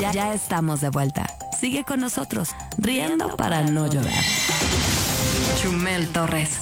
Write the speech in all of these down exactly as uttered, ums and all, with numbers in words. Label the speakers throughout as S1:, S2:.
S1: Ya, ya estamos de vuelta. Sigue con nosotros, riendo para no llorar. Chumel Torres.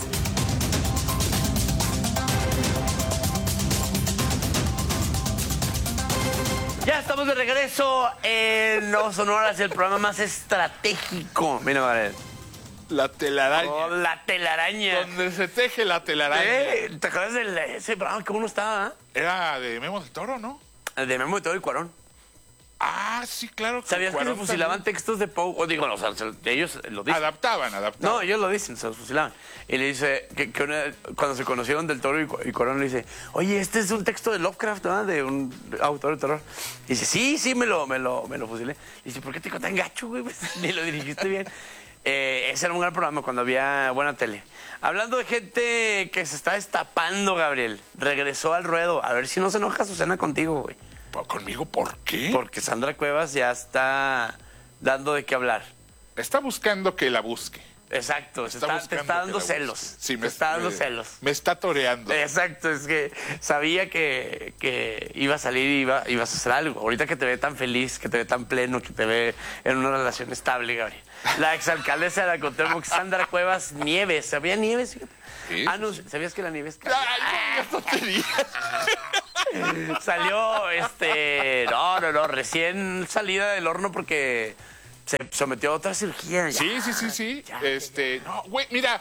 S2: Ya estamos de regreso en Los Sonoras, el programa más estratégico. Mira, Gabriel.
S3: La telaraña.
S2: Oh, la telaraña.
S3: Donde se teje la telaraña.
S2: ¿Eh? ¿Te acuerdas de ese programa que uno estaba? ¿Eh?
S3: Era de Memo del Toro, ¿no?
S2: De Memo del Toro y Cuarón.
S3: Ah, sí, claro. Que
S2: ¿Sabías
S3: Cuarón
S2: que se fusilaban
S3: también.
S2: textos de Poe? O digo, no, o sea, ellos lo dicen.
S3: Adaptaban, adaptaban.
S2: No, ellos lo dicen, se los fusilaban. Y le dice, que, que una, cuando se conocieron del Toro y, y Cuarón, le dice, oye, este es un texto de Lovecraft, ¿no? De un autor de terror. Y dice, sí, sí, me lo, me lo, me lo fusilé. Y dice, ¿por qué te quedó tan gacho, güey? Ni lo dirigiste bien. Eh, ese era un gran programa cuando había buena tele. Hablando de gente que se está destapando, Gabriel, regresó al ruedo. A ver si no se enoja Susana contigo, güey.
S3: ¿Conmigo por qué?
S2: Porque Sandra Cuevas ya está dando de qué hablar.
S3: Está buscando que la busque.
S2: Exacto,
S3: Está
S2: está, te
S3: buscando
S2: está
S3: que
S2: dando
S3: la
S2: celos.
S3: busque. Sí,
S2: te
S3: me
S2: está dando
S3: me-
S2: celos.
S3: Me está toreando.
S2: Exacto, es que sabía que, que iba a salir y iba, ibas a hacer algo. Ahorita que te ve tan feliz, que te ve tan pleno, que te ve en una relación estable, Gabriel. La exalcaldesa de la Cuauhtémoc, Sandra Cuevas Nieves. ¿Sabía Nieves?
S3: Sí,
S2: Ah, no, ¿sabías que la Nieves
S3: Ay, no, no te digas.
S2: salió, este, no, no, no, recién salida del horno porque se sometió a otra cirugía. Ya,
S3: Sí, sí, sí, sí.
S2: ya.
S3: Este, no, güey, mira.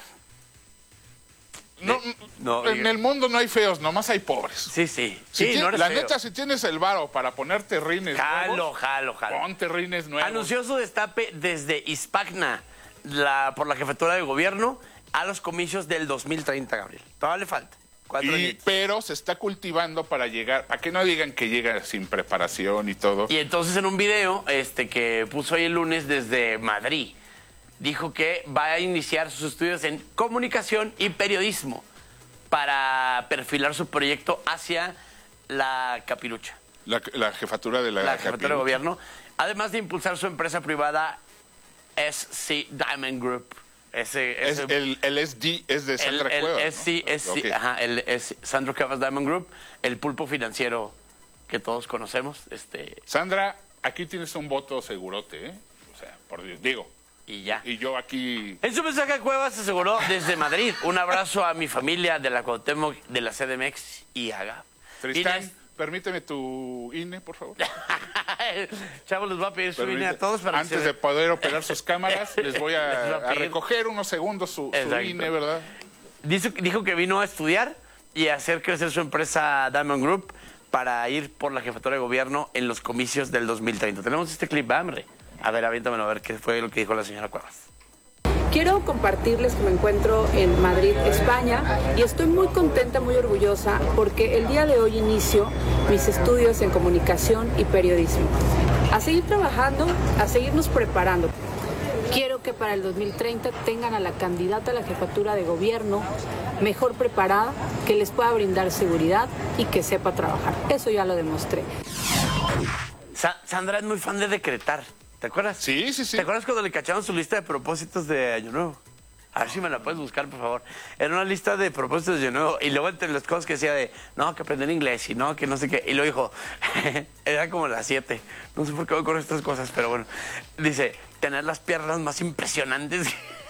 S3: No,
S2: no,
S3: en
S2: diga.
S3: el mundo no hay feos, nomás hay pobres.
S2: Sí, sí.
S3: Si
S2: Sí,
S3: ti-
S2: no eres
S3: la
S2: feo.
S3: neta, si tienes el varo para ponerte rines
S2: Jalo,
S3: nuevos,
S2: jalo, jalo.
S3: ponte rines nuevos.
S2: Anunció su destape desde Ispagna, la, por la jefatura de gobierno, a los comicios del dos mil treinta, Gabriel. Todavía le falta. Cuatro
S3: Y-
S2: añitos.
S3: pero se está cultivando para llegar, para que no digan que llega sin preparación y todo.
S2: Y entonces en un video este, que puso hoy el lunes desde Madrid, dijo que va a iniciar sus estudios en comunicación y periodismo para perfilar su proyecto hacia la capirucha,
S3: La, la jefatura de la,
S2: la jefatura de
S3: capirucha.
S2: gobierno, además de impulsar su empresa privada S C Diamond Group. Ese,
S3: Es,
S2: ese-
S3: el, el S D es de Sandra
S2: el,
S3: Cuevas,
S2: el
S3: ¿no?
S2: S C, S C,
S3: Ok.
S2: ajá, el S- Sandra Cuevas Diamond Group, el pulpo financiero que todos conocemos, este,
S3: Sandra, aquí tienes un voto segurote, ¿eh? O sea, por Dios, digo.
S2: y ya.
S3: Y yo aquí...
S2: En su mensaje a Cuevas aseguró desde Madrid un abrazo a mi familia de la Cuauhtémoc, de la C D M X y haga.
S3: Tristán, permíteme tu I N E, por favor.
S2: Chavo, les voy a pedir su I N E a
S3: Permite-
S2: todos para
S3: Antes
S2: que se...
S3: de poder operar sus cámaras, les voy
S2: Les
S3: a,
S2: voy a
S3: a
S2: pedir.
S3: recoger unos segundos su, su
S2: Exacto.
S3: I N E, ¿verdad?
S2: Dijo, dijo que vino a estudiar y a hacer crecer su empresa Diamond Group para ir por la jefatura de gobierno en los comicios del dos mil treinta. Tenemos este clip, ¿va, hombre? A ver, aviéntamelo a ver qué fue lo que dijo la señora Cuevas.
S4: Quiero compartirles que me encuentro en Madrid, España, y estoy muy contenta, muy orgullosa, porque el día de hoy inicio mis estudios en comunicación y periodismo. A seguir trabajando, a seguirnos preparando. Quiero que para el dos mil treinta tengan a la candidata a la jefatura de gobierno mejor preparada, que les pueda brindar seguridad y que sepa trabajar. Eso ya lo demostré.
S2: Sa- Sandra es muy fan de decretar. ¿Te acuerdas?
S3: Sí, sí, sí.
S2: ¿Te acuerdas cuando le cacharon su lista de propósitos de Año Nuevo? A ver si me la puedes buscar, por favor. Era una lista de propósitos de Año Nuevo. Y luego entre las cosas que decía de, no, que aprender inglés y no, que no sé qué. Y luego dijo, era como las siete. No sé por qué voy con estas cosas, pero bueno. Dice, tener las piernas más impresionantes.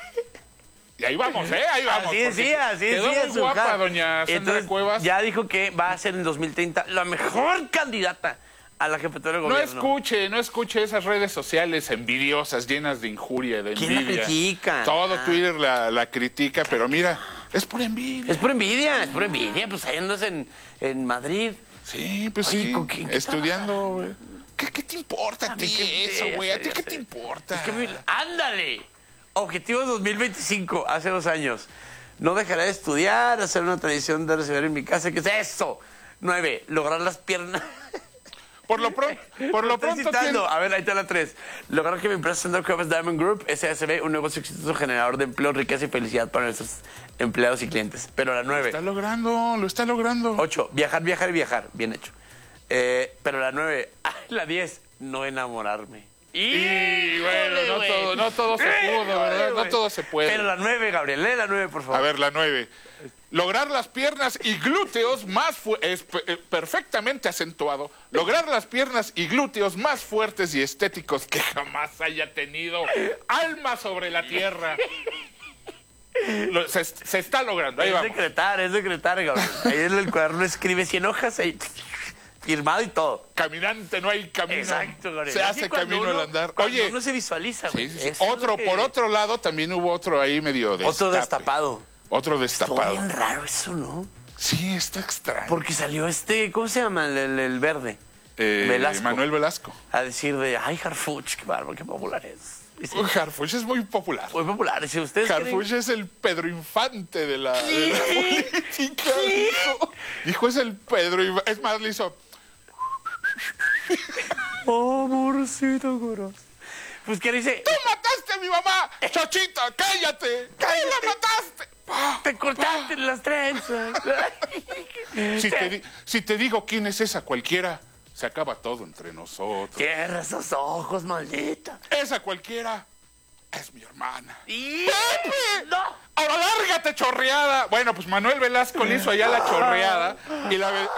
S3: Y ahí vamos, ¿eh? Ahí vamos.
S2: Así
S3: porque
S2: decía, así
S3: quedó
S2: decía.
S3: muy
S2: su
S3: guapa,
S2: hija.
S3: doña Sandra
S2: Entonces,
S3: Cuevas.
S2: ya dijo que va a ser en dos mil treinta la mejor candidata a la jefatura de
S3: No
S2: gobierno.
S3: escuche, no escuche esas redes sociales envidiosas, llenas de injuria, de
S2: ¿Quién la
S3: envidia.
S2: critica?
S3: Todo
S2: Ah.
S3: Twitter la, la critica, pero mira, es por envidia.
S2: Es por envidia, es por envidia. Pues ahí andas en, en Madrid.
S3: Sí, pues
S2: Oye,
S3: sí,
S2: ¿con quién qué
S3: estudiando, güey. ¿Qué, ¿Qué te importa a
S2: A
S3: ti
S2: mí qué me
S3: eso, güey? ¿A ti
S2: interesa,
S3: qué te
S2: ya sé.
S3: importa?
S2: Es que me- ¡Ándale! Objetivo dos mil veinticinco, hace dos años. No dejaré de estudiar, hacer una tradición de recibir en mi casa. ¿Qué es eso? Nueve, lograr las piernas.
S3: Por lo, pronto, por lo
S2: Estoy
S3: pronto,
S2: citando.
S3: tiene-
S2: A ver, ahí está la tres. Lograr que mi empresa Sandra Cuevas Diamond Group, S A S B, un negocio exitoso generador de empleo, riqueza y felicidad para nuestros empleados y clientes. Pero la
S3: lo
S2: nueve.
S3: está logrando, lo está logrando.
S2: Ocho, viajar, viajar y viajar. Bien hecho. Eh, pero la nueve, ay, la diez, no enamorarme.
S3: Y bueno, no todo, no todo se pudo, ¿verdad? No todo se puede.
S2: Pero la nueve, Gabriel, lee la nueve, por favor.
S3: A ver, la nueve. Lograr las piernas y glúteos más fuertes, perfectamente acentuado, lograr las piernas y glúteos más fuertes y estéticos que jamás haya tenido alma sobre la tierra. Lo, se, se está logrando, ahí
S2: es
S3: vamos.
S2: secretario, es secretario, Gabriel. Ahí en el cuaderno escribe cien hojas, ahí, firmado y todo.
S3: Caminante no hay camino.
S2: Exacto, Gabriel.
S3: Se
S2: Así
S3: hace
S2: cuando
S3: camino
S2: uno-
S3: al andar.
S2: cuando
S3: Oye,
S2: uno se visualiza, güey.
S3: sí, sí, sí.
S2: Eso es
S3: Otro,
S2: lo que-
S3: por otro lado, también hubo otro ahí medio destape.
S2: Otro destapado.
S3: Otro
S2: Estuvo
S3: destapado.
S2: bien raro eso, ¿no?
S3: Sí, está extraño.
S2: Porque salió este, ¿cómo se llama? El, el- el verde.
S3: Eh,
S2: Velasco.
S3: Manuel Velasco.
S2: A decir de, ay, Harfuch, qué bárbaro, qué popular es. Dice,
S3: Uy, Harfuch es muy popular.
S2: muy popular. Si ustedes
S3: Harfuch
S2: creen-
S3: es el Pedro Infante de la, de la política. Dijo, dijo, es el Pedro Infante. Es más, le hizo...
S2: Amorcito corazón. Pues, ¿qué dice?
S3: ¡Tú mataste a mi mamá! ¡Chachita, cállate! ¡Tú la mataste! Pa,
S2: Te cortaste las trenzas.
S3: Si te, di- si te digo quién es esa cualquiera, se acaba todo entre nosotros.
S2: Cierra esos ojos, maldita.
S3: Esa cualquiera es mi hermana.
S2: Y...
S3: ¡Pepe!
S2: ¡No!
S3: ¡Ahora lárgate, chorreada! Bueno, pues Manuel Velasco le hizo allá la chorreada y la... ave-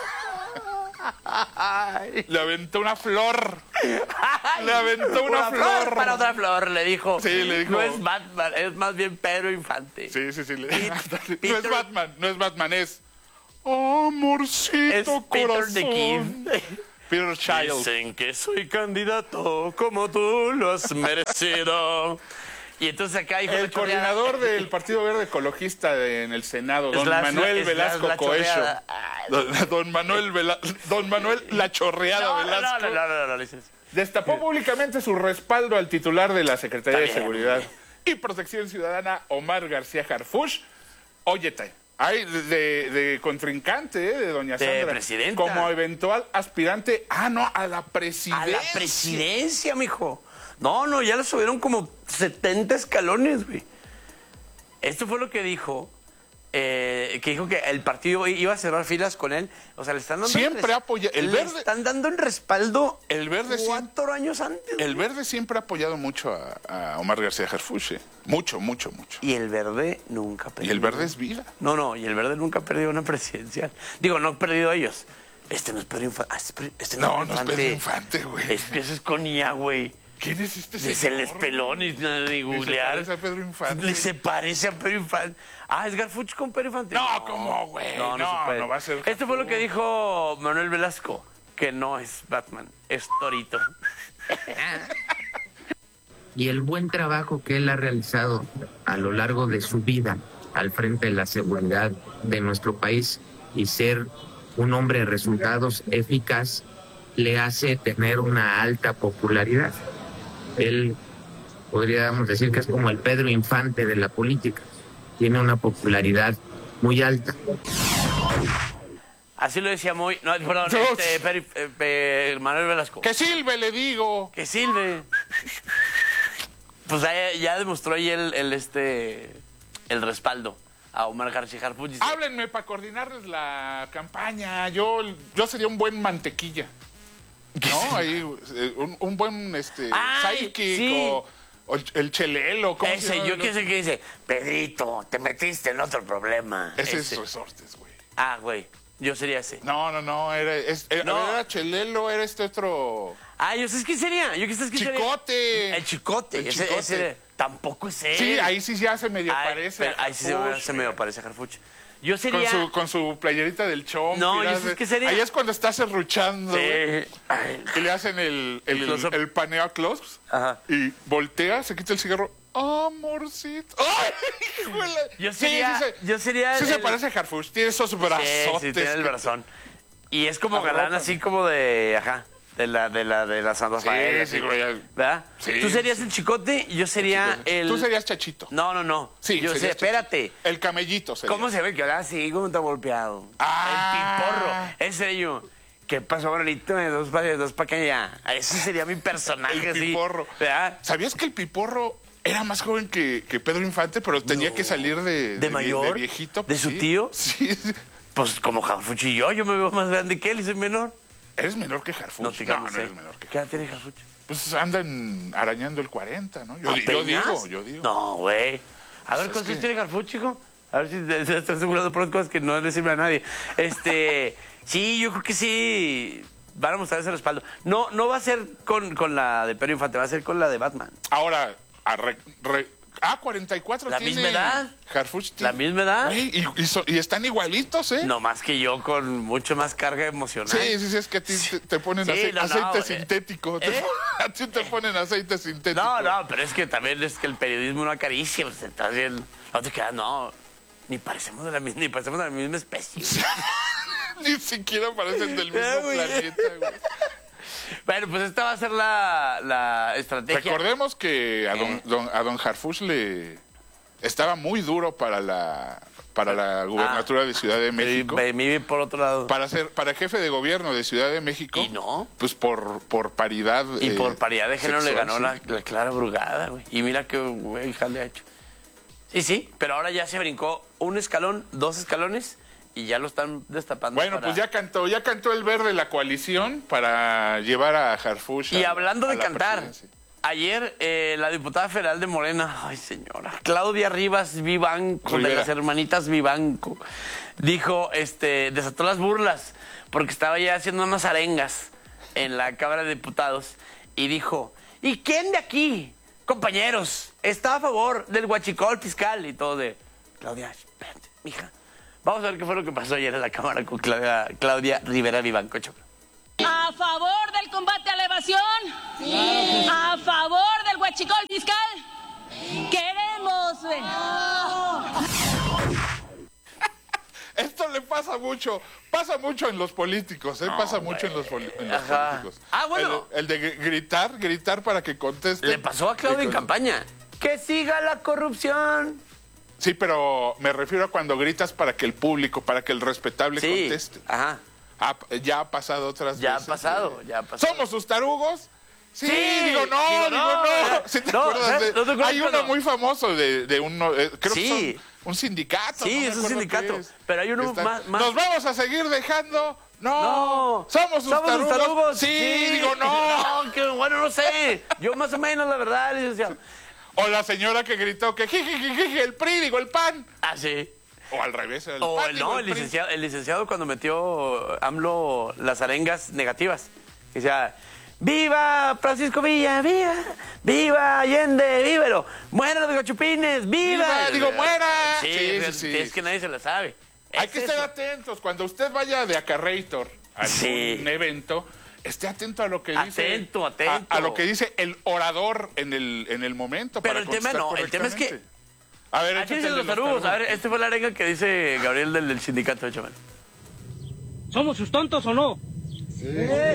S2: Ay.
S3: Le aventó una flor. Le aventó una, flor.
S2: Para otra flor, le dijo.
S3: Sí, le dijo.
S2: No es Batman, es más bien Pedro Infante.
S3: Sí, sí, sí. le-
S2: Pete-
S3: no
S2: Peter-
S3: es Batman, no es Batman, es... Amorcito
S2: Es Peter
S3: corazón.
S2: the King.
S3: Peter Child.
S2: Dicen que soy candidato como tú lo has merecido. Y entonces acá dijo
S3: El
S2: la chorreada.
S3: coordinador del Partido Verde Ecologista de- en el Senado, don
S2: Slash-
S3: Manuel
S2: slash
S3: Velasco
S2: la
S3: Coello.
S2: chorreada. Ay.
S3: Don, don Manuel Vela- don Manuel La Chorreada
S2: No, no,
S3: Velasco.
S2: no, no, no, no, no, licencia.
S3: Destapó públicamente su respaldo al titular de la Secretaría de
S2: Está bien.
S3: Seguridad y Protección Ciudadana, Omar García Harfuch. Óyete, hay de, de- de contrincante, ¿eh? de doña
S2: De
S3: Sandra.
S2: presidenta.
S3: Como eventual aspirante, ah, no, a la
S2: A
S3: presidencia.
S2: la presidencia, mijo. No, no, ya le subieron como setenta escalones, güey. Esto fue lo que dijo, eh, que dijo que el partido iba a cerrar filas con él. O sea, le están dando...
S3: Siempre
S2: res-
S3: apoya- el
S2: le
S3: verde-
S2: están dando en respaldo
S3: El Verde siempre...
S2: cuatro años antes.
S3: El Verde siempre ha apoyado mucho a, a Omar García Harfuch. eh. Mucho, mucho, mucho.
S2: Y el Verde nunca
S3: Y
S2: perdió.
S3: el Verde es vida.
S2: No, no, y el Verde nunca ha perdido una presidencial. Digo, no ha perdido ellos. Este no es Pedro Infante. Este no,
S3: No,
S2: es
S3: no es
S2: Infante.
S3: Pedro Infante, güey.
S2: Es que eso es con I A, güey.
S3: ¿Quién es este señor?
S2: Se les pelón y nada de googlear.
S3: parece a Pedro Infante.
S2: Le se parece a Pedro Infante. Ah, ¿es Garfuch con Pedro Infante?
S3: No, ¿cómo, güey?
S2: No, no,
S3: No,
S2: se puede.
S3: no va a ser
S2: Esto fue lo
S3: Garfuch.
S2: que dijo Manuel Velasco, que no es Batman, es Torito.
S5: Y el buen trabajo que él ha realizado a lo largo de su vida al frente de la seguridad de nuestro país y ser un hombre de resultados eficaz le hace tener una alta popularidad. Él podríamos decir que es como el Pedro Infante de la política. Tiene una popularidad muy alta.
S2: Así lo decía muy... No, perdón,
S3: Dios.
S2: este, Pedro- eh, eh, Manuel Velasco.
S3: Que silbe, le digo.
S2: Que silbe. Pues ya, ya demostró ahí el, el, este, el respaldo a Omar García Harfuch. Dice,
S3: Háblenme para coordinarles la campaña. Yo, yo sería un buen mantequilla. ¿No? Ahí, eh, un, un buen este,
S2: Ay,
S3: sidekick
S2: sí.
S3: o, o el, el chelelo. ¿cómo se
S2: ese,
S3: llama
S2: yo
S3: el
S2: qué
S3: otro?
S2: sé qué dice. Pedrito, te metiste en otro problema.
S3: Ese
S2: Ese.
S3: es Resortes, güey.
S2: Ah, güey, yo sería ese.
S3: No, no, no. Era, es, era,
S2: No.
S3: era Chelelo, era este otro.
S2: Ah, yo sé quién sería. Yo qué sé quién sería.
S3: Chicote.
S2: El chicote.
S3: El
S2: ese,
S3: Chicote.
S2: ese tampoco es él.
S3: Sí, ahí sí ya se medio
S2: Ay,
S3: parece.
S2: pero
S3: a
S2: ahí sí se,
S3: Harfuch,
S2: se medio parece a Harfuch. Yo
S3: Con
S2: sería...
S3: su, con su playerita del chomp.
S2: No,
S3: y
S2: yo
S3: hace-
S2: sé qué sería.
S3: Ahí es cuando está serruchando, güey.
S2: Sí. Ay,
S3: Que le hacen el, el,
S2: El close-up.
S3: el paneo a close.
S2: Ajá.
S3: Y voltea, se quita el cigarro. Amorcito. ¡Ay! híjole!
S2: Yo
S3: Sí,
S2: sería-
S3: sí, se-
S2: yo sería
S3: Sí,
S2: el-
S3: se parece a Harfuch. Tiene esos brazotes.
S2: Sí, sí, tiene el
S3: que-
S2: brazón. Y es como
S3: Arropa.
S2: galán así como de... Ajá. De la, de la, de la San Rafael.
S3: Sí,
S2: así,
S3: sí, güey.
S2: ¿Verdad?
S3: Sí,
S2: Tú serías
S3: sí.
S2: el chicote y yo sería el...
S3: Tú serías Chachito.
S2: No, no, no.
S3: Sí,
S2: Yo sé,
S3: serías
S2: espérate.
S3: Chachito. El camellito sería.
S2: ¿Cómo se ve que ahora sí, cómo está golpeado?
S3: Ah.
S2: El piporro. Ese yo. ¿Qué pasó, Bonito? De dos para dos para allá. Ese sería mi personaje,
S3: El
S2: así.
S3: piporro.
S2: ¿Verdad?
S3: ¿Sabías que el piporro era más joven que, que Pedro Infante, pero tenía que salir de,
S2: ¿De mayor?
S3: de viejito?
S2: ¿De su
S3: Sí.
S2: tío?
S3: Sí.
S2: Pues como Harfuch y yo, yo me veo más grande que él y soy menor.
S3: ¿Eres menor que Harfuch?
S2: No,
S3: No, no, no eres menor que
S2: ¿Qué edad tiene Harfuch?
S3: Pues andan arañando el cuarenta, ¿no? Yo, yo digo, yo digo.
S2: No, güey. A ver, ¿cuántos tiene Harfuch, chico? A ver si se está asegurando por cosas que no le sirven a nadie. Este, sí, yo creo que sí van a mostrar ese respaldo. No, no va a ser con, con la de Pedro Infante, va a ser con la de Batman.
S3: Ahora, a re, re, A cuarenta y cuatro
S2: ¿La
S3: tiene...
S2: misma edad?
S3: Harfuch tiene...
S2: ¿La misma edad?
S3: Güey, y, y, so, y están igualitos, ¿eh?
S2: No más que yo, con mucho más carga emocional.
S3: Sí, sí, sí, es que a ti te, te ponen
S2: Sí,
S3: aceite,
S2: no, no,
S3: aceite
S2: eh,
S3: sintético. Te,
S2: ¿eh?
S3: a ti te ponen aceite sintético.
S2: No, no, pero es que también es que el periodismo no acaricia, pues estás bien... No te quedas, no, ni parecemos de la misma, ni parecemos de la misma especie.
S3: Ni siquiera parecen del mismo
S2: Eh,
S3: planeta, güey.
S2: Bueno, pues esta va a ser la, la estrategia.
S3: Recordemos que a don, don, a don Harfuch le estaba muy duro para la para la gubernatura ah, de Ciudad de México.
S2: Y vive por otro lado.
S3: Para ser para jefe de gobierno de Ciudad de México.
S2: ¿Y no?
S3: Pues por, por paridad.
S2: Y eh, por paridad de género sexual, le ganó sí. la, la Clara Brugada, güey. Y mira qué güey hija le ha hecho. Sí, sí, pero ahora ya se brincó un escalón, dos escalones y ya lo están destapando.
S3: Bueno,
S2: para...
S3: pues ya cantó, ya cantó el verde la coalición para llevar a Harfuch.
S2: Y
S3: a,
S2: hablando de cantar, ayer eh, la diputada federal de Morena, ay señora, Claudia Rivas Vivanco, Rivera. de las hermanitas Vivanco, dijo, este, desató las burlas porque estaba ya haciendo unas arengas en la Cámara de Diputados y dijo, ¿y quién de aquí, compañeros, está a favor del huachicol fiscal? Y todo de, Claudia, espérate, mija. Vamos a ver qué fue lo que pasó ayer en la Cámara con Claudia, Claudia Rivera Vivanco.
S6: ¿A favor del combate a la evasión? Sí. ¿A favor del huachicol fiscal? Queremos...
S3: Esto le pasa mucho, pasa mucho en los políticos, ¿eh? No, pasa wey. mucho en los, en los políticos.
S2: Ah, bueno.
S3: El, el de gritar, gritar para que conteste.
S2: Le pasó a Claudia en campaña. ¡Que siga la corrupción!
S3: Sí, pero me refiero a cuando gritas para que el público, para que el respetable sí, conteste.
S2: Ajá.
S3: Ha, ya ha pasado otras
S2: ya
S3: veces.
S2: Ha pasado,
S3: eh.
S2: ya ha pasado.
S3: ¿Somos sus tarugos? Sí, sí, digo no, digo no.
S2: no.
S3: ¿Sí te
S2: no,
S3: acuerdas de,
S2: no te acuerdas
S3: hay uno
S2: cuando...
S3: muy famoso de, de un, eh, creo
S2: sí.
S3: que son un sindicato.
S2: Sí,
S3: no
S2: es un sindicato,
S3: es.
S2: pero hay uno
S3: Está,
S2: más, más...
S3: ¿Nos vamos a seguir dejando? No.
S2: no.
S3: ¿Somos sus
S2: ¿Somos
S3: tarugos?
S2: tarugos?
S3: Sí,
S2: sí,
S3: digo no.
S2: No, que bueno, no sé. Yo más o menos, la verdad, licenciado.
S3: O la señora que gritó que jiji, el P R I, digo, el P A N.
S2: Ah, sí.
S3: O al revés, el
S2: o
S3: P A N,
S2: no,
S3: digo,
S2: el, el licenciado, el licenciado cuando metió AMLO las arengas negativas. Decía, ¡viva Francisco Villa! ¡Viva! ¡Viva Allende! ¡Vívelo! ¡Muera los gachupines! ¡Viva!
S3: ¡Viva! Digo, muera.
S2: Sí, sí, sí, sí. Es que nadie se la sabe.
S3: Hay
S2: es
S3: que
S2: eso.
S3: estar atentos. Cuando usted vaya de Acarreator a
S2: sí.
S3: un evento, esté atento a lo que
S2: atento,
S3: dice.
S2: Atento, atento.
S3: A, a lo que dice el orador en el, en el momento.
S2: Pero
S3: para
S2: el tema no, el tema es que.
S3: A ver,
S2: aquí dicen los tarugos. A ver, este fue la arenga que dice Gabriel del, del sindicato de Chaval.
S7: ¿Somos sus tontos o no? Sí.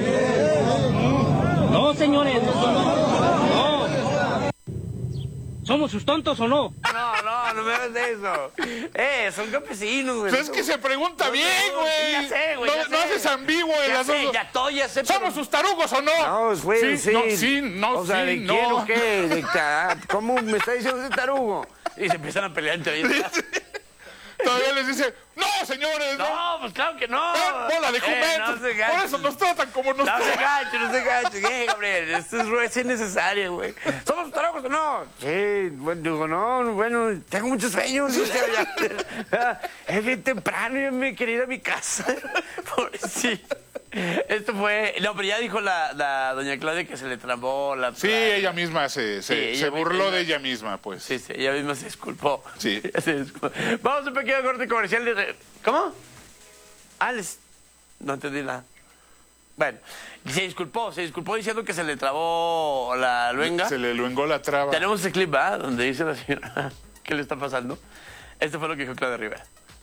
S7: No, señores. No. ¿Somos sus tontos o no?
S2: No, no, no me hagas de eso. Eh, son campesinos, güey.
S3: Pues es que se pregunta no, bien, güey.
S2: Sí, ya sé, güey.
S3: No, no haces ambiguo el
S2: ya
S3: asunto.
S2: Sé, ya todo, ya sé.
S3: ¿Somos pero... sus tarugos o no?
S8: No, güey, sí.
S3: Sí, no, sí, no,
S8: o sea,
S3: sí,
S8: ¿de
S3: no.
S8: quién o qué? ¿De ¿Cómo me está diciendo ese tarugo?
S2: Y se empiezan a pelear entre ellos.
S3: Todavía les dice, no, señores, no.
S2: No, pues claro que no.
S3: Eh, bola de juventud. Eh, no por eso nos tratan como nos tratan.
S2: No se gachen, no se gachen. Eh, Gabriel, esto es innecesario, güey. ¿Somos tarugos o no?
S8: Sí, bueno, digo, no, bueno, tengo muchos sueños. Es bien temprano, yo me quería ir a mi casa.
S2: Pobrecito. Esto fue... No, pero ya dijo la, la doña Claudia que se le trabó la...
S3: Sí, ella misma se, se, sí, ella se burló misma, de ella misma, pues.
S2: Sí, sí, ella misma se disculpó.
S3: Sí.
S2: Se disculpó. Vamos a un pequeño corte comercial. De... ¿Cómo? Ah, les... No entendí nada. Bueno, se disculpó, se disculpó diciendo que se le trabó la luenga.
S3: Se le luengó la traba.
S2: Tenemos ese clip, ¿verdad? Donde dice la señora qué le está pasando. Esto fue lo que dijo Claudia Rivera.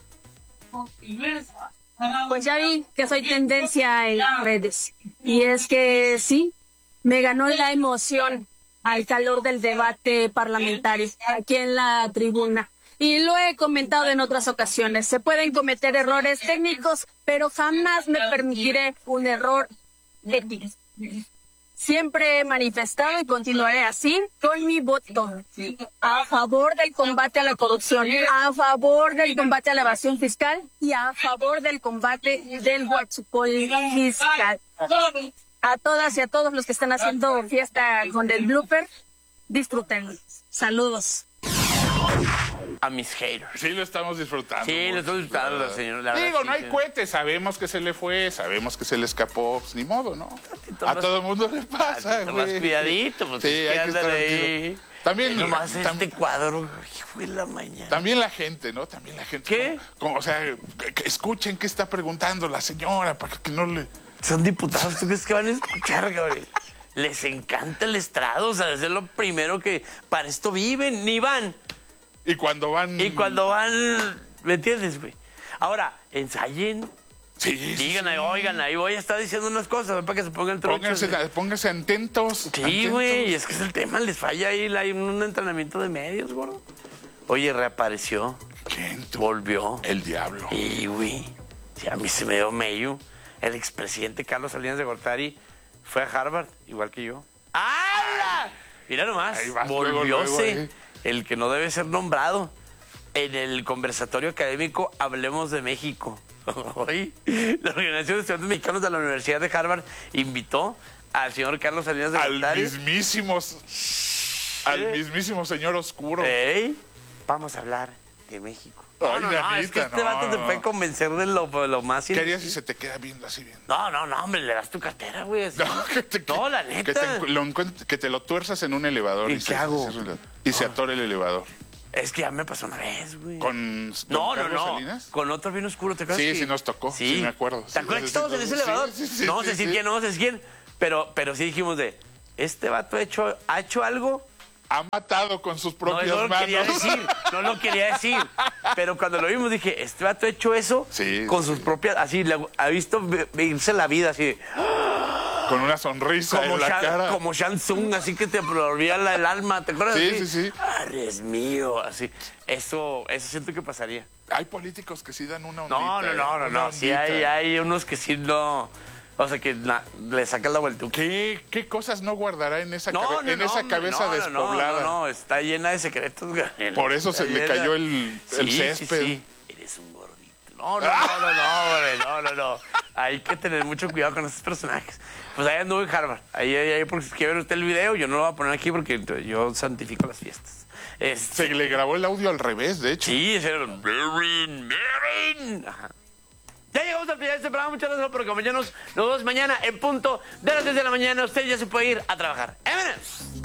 S9: Pues ya vi que soy tendencia en redes. Y es que sí, me ganó la emoción al calor del debate parlamentario aquí en la tribuna. Y lo he comentado en otras ocasiones. Se pueden cometer errores técnicos, pero jamás me permitiré un error ético. Siempre he manifestado y continuaré así con mi voto a favor del combate a la corrupción, a favor del combate a la evasión fiscal y a favor del combate del huachicol fiscal. A todas y a todos los que están haciendo fiesta con el blooper, disfruten. Saludos.
S2: A mis haters.
S3: Sí, lo estamos disfrutando.
S2: Sí, lo estamos disfrutando, señor. La
S3: Digo,
S2: verdad,
S3: no
S2: sí,
S3: hay
S2: sí.
S3: cohetes, sabemos que se le fue, sabemos que se le escapó, pues ni modo, ¿no? A todo el mundo le pasa,
S2: Más
S3: güey.
S2: cuidadito, pues
S3: Sí,
S2: es que
S3: hay que
S2: andan
S3: estar
S2: ahí.
S3: tranquilo. También,
S2: Nomás
S3: tam-
S2: este cuadro, hijo de la mañana.
S3: También la gente, ¿no? También la gente.
S2: ¿Qué?
S3: Como, como, o sea, que, que escuchen qué está preguntando la señora para que no le...
S2: Son diputados, ¿tú crees que van a escuchar, Gabriel? Les encanta el estrado, o sea, es lo primero que... Para esto viven, ni van.
S3: Y cuando van...
S2: Y cuando van... ¿Me entiendes, güey? Ahora, ensayen.
S3: Sí,
S2: Digan,
S3: sí,
S2: ahí, oigan, ahí voy a estar diciendo unas cosas para que se pongan trochos.
S3: Pónganse, pónganse atentos.
S2: Sí, güey, es que es el tema, les falla ahí hay un entrenamiento de medios, gordo. Oye, reapareció.
S3: ¿Quién? Tú?
S2: Volvió.
S3: El diablo.
S2: Y, güey, sí, a mí se me dio medio. El expresidente Carlos Salinas de Gortari fue a Harvard, igual que yo. ¡Hala! Mira nomás,
S3: Ahí vas, luego,
S2: volvióse
S3: luego, eh.
S2: el que no debe ser nombrado en el conversatorio académico Hablemos de México. Hoy, la Organización de Estudiantes Mexicanos de la Universidad de Harvard invitó al señor Carlos Salinas de
S3: Al
S2: Gortari.
S3: mismísimo... Al mismísimo señor oscuro.
S2: Ey, vamos a hablar de México.
S3: Ay,
S2: No, no, no,
S3: Anita,
S2: es que este
S3: no,
S2: vato te
S3: no.
S2: puede convencer de lo, de lo más...
S3: ¿Qué harías si se te queda viendo así bien?
S2: No, no, no, hombre, le das tu cartera, güey. así.
S3: No, que te,
S2: No, la
S3: que
S2: neta.
S3: te, lo encuent- que te lo tuerzas en un elevador.
S2: ¿Y
S3: se-
S2: qué hago?
S3: se- y se atore el elevador.
S2: Es que ya me pasó una vez, güey.
S3: ¿Con don
S2: No, no,
S3: Carlos
S2: no.
S3: Salinas?
S2: Con otro bien oscuro, ¿te acuerdas?
S3: Sí,
S2: que-
S3: sí nos tocó, sí me acuerdo.
S2: ¿Te
S3: Sí,
S2: acuerdas que
S3: sí,
S2: estábamos
S3: sí,
S2: en ese
S3: sí,
S2: elevador?
S3: sí, sí,
S2: no vamos
S3: sí,
S2: a decir
S3: sí.
S2: quién, no vamos a decir quién. Pero, pero sí dijimos de, este vato ha hecho, ha hecho algo...
S3: Ha matado con sus
S2: No,
S3: propias
S2: eso no lo
S3: manos.
S2: quería decir, no lo quería decir. Pero cuando lo vimos dije, este vato ha hecho eso
S3: Sí,
S2: con
S3: sí.
S2: sus propias, así, le- ha visto vi- vivirse la vida así,
S3: Con una sonrisa
S2: como,
S3: en la
S2: Shang,
S3: cara.
S2: como Shang Tsung, así que te olvida la- el alma, ¿te acuerdas?
S3: Sí,
S2: Así,
S3: sí, sí.
S2: "Ah, eres mío", así. Eso, eso siento que pasaría.
S3: Hay políticos que sí dan una ondita.
S2: No, no,
S3: ¿eh?
S2: no, no,
S3: Una
S2: no. Sí
S3: ondita.
S2: hay, hay unos que sí no, o sea, que na- le sacan la vuelta.
S3: ¿Qué, ¿Qué cosas no guardará en esa,
S2: No,
S3: cabe-
S2: no,
S3: en
S2: no,
S3: esa
S2: hombre,
S3: cabeza
S2: no, no,
S3: despoblada?
S2: No, no, no, está llena de secretos, Gabriel.
S3: Por eso
S2: Está
S3: se le
S2: llena-
S3: cayó el, el
S2: Sí,
S3: césped.
S2: Sí, sí. Eres un gordito. No, no, no, no, no, hombre, no, no, no. Hay que tener mucho cuidado con estos personajes. Pues ahí anduve en Harvard. Ahí, ahí, ahí, porque si quiere ver usted el video, yo no lo voy a poner aquí porque yo santifico las fiestas. Este,
S3: Se le grabó el audio al revés, de hecho.
S2: Sí, ese era Marin, Marin. Ajá. Ya llegamos al final de este programa. Muchas gracias por acompañarnos. Nos vemos mañana en punto de las diez de la mañana. Usted ya se puede ir a trabajar. ¡Vámonos!